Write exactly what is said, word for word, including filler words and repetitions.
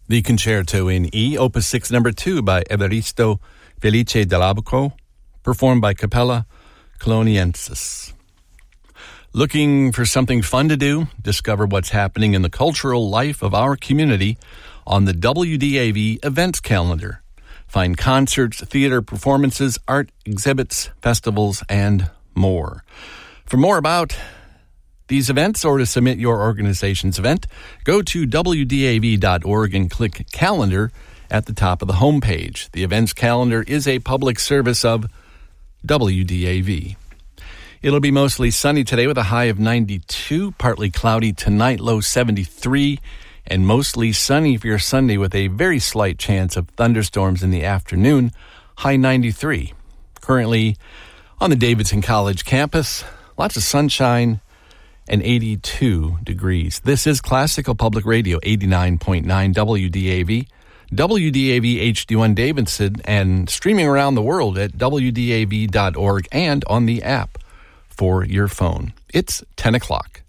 The Concerto in E, Opus six, number two, by Evaristo Felice Dell'Abaco, performed by Capella Coloniensis. Looking for something fun to do? Discover what's happening in the cultural life of our community on the W D A V events calendar. Find concerts, theater performances, art exhibits, festivals, and more. For more about these events or to submit your organization's event, go to W D A V dot org and click Calendar at the top of the homepage. The events calendar is a public service of W D A V. It'll be mostly sunny today with a high of ninety-two, partly cloudy tonight, low seventy-three, and mostly sunny for your Sunday with a very slight chance of thunderstorms in the afternoon, high ninety-three. Currently on the Davidson College campus, lots of sunshine and eighty-two degrees. This is Classical Public Radio, eighty-nine point nine W D A V, W D A V H D one Davidson, and streaming around the world at W D A V dot org and on the app for your phone. It's ten o'clock.